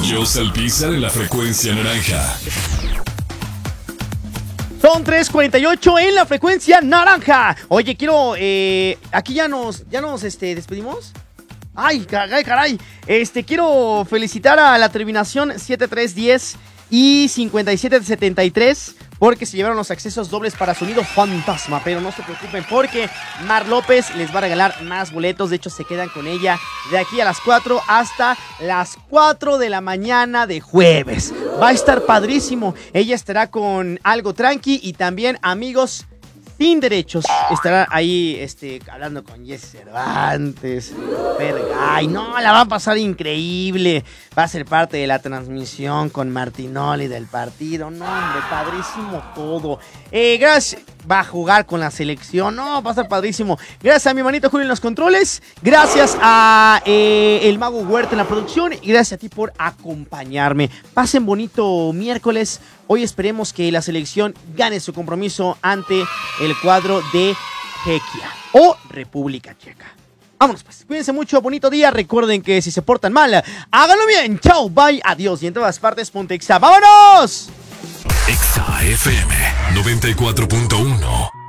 Joss Alpizar en la frecuencia naranja. Son 3:48 en la frecuencia naranja. Oye, quiero... aquí ya nos despedimos. Ay, caray. Quiero felicitar a la terminación 7310 y 5773 porque se llevaron los accesos dobles para Sonido Fantasma. Pero no se preocupen porque Mar López les va a regalar más boletos. De hecho, se quedan con ella de aquí a las 4 hasta las 4 de la mañana de jueves. Va a estar padrísimo. Ella estará con Algo Tranqui y también Amigos Sin Derechos. Estará ahí hablando con Jesse Cervantes. Ay, no, la va a pasar increíble. Va a ser parte de la transmisión con Martinoli del partido. No, hombre, padrísimo todo. Gracias. Va a jugar con la selección. No, va a estar padrísimo. Gracias a mi manito Julio en los controles. Gracias a el Mago Huerta en la producción. Y gracias a ti por acompañarme. Pasen bonito miércoles. Hoy esperemos que la selección gane su compromiso ante el cuadro de Chequia o República Checa. Vámonos pues, cuídense mucho, bonito día. Recuerden que si se portan mal, háganlo bien. Chao, bye, adiós. Y en todas partes, ponte Exa. ¡Vámonos! Exa FM 94.1